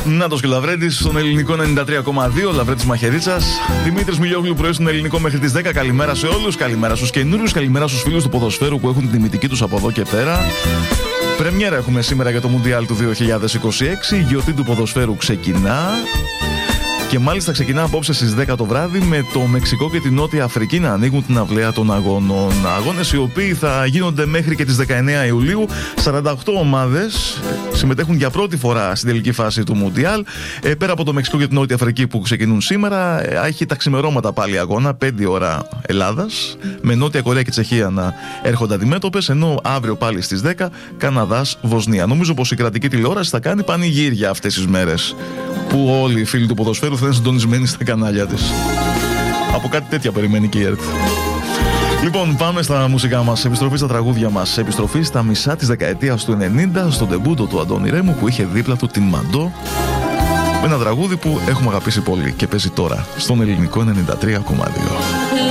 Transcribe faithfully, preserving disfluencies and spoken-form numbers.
Νάτος και Λαβρέντης στον ελληνικό ενενήντα τρία κόμμα δύο. Λαβρέντης Μαχαιρίτσας. Δημήτρης Μιλιόγλου πρωί στον ελληνικό μέχρι τις δέκα. Καλημέρα σε όλους. Καλημέρα στους καινούριους. Καλημέρα στους φίλους του ποδοσφαίρου που έχουν την τιμητική τους από εδώ και πέρα. Πρεμιέρα έχουμε σήμερα για το Μουντιάλ του δύο χιλιάδες είκοσι έξι. Η γιορτή του ποδοσφαίρου ξεκινά. Και μάλιστα ξεκινά απόψε στις δέκα το βράδυ με το Μεξικό και την Νότια Αφρική να ανοίγουν την αυλαία των αγώνων. Αγώνες οι οποίοι θα γίνονται μέχρι και τις δεκαεννέα Ιουλίου. σαράντα οκτώ ομάδες συμμετέχουν για πρώτη φορά στην τελική φάση του Μουντιάλ. Ε, πέρα από το Μεξικό και την Νότια Αφρική που ξεκινούν σήμερα, ε, έχει τα ξημερώματα πάλι αγώνα, πέντε ώρα Ελλάδας, με Νότια Κορέα και Τσεχία να έρχονται αντιμέτωπες, ενώ αύριο πάλι στις δέκα Καναδάς Βοσνία. Νομίζω πως η κρατική τηλεόραση θα κάνει πανηγύρια αυτές τις μέρες που όλοι οι φίλοι του ποδοσφαίρου θα είναι συντονισμένοι στα κανάλια της. Από κάτι τέτοια περιμένει και η ΕΡΤ. Λοιπόν, πάμε στα μουσικά μας. Επιστροφή στα τραγούδια μας. Επιστροφή στα μισά της δεκαετίας του ενενήντα, στον ντεμπούτο του Αντώνη Ρέμου που είχε δίπλα του την Μαντό. Ένα τραγούδι που έχουμε αγαπήσει πολύ και παίζει τώρα στον ελληνικό ενενήντα τρία κόμμα δύο.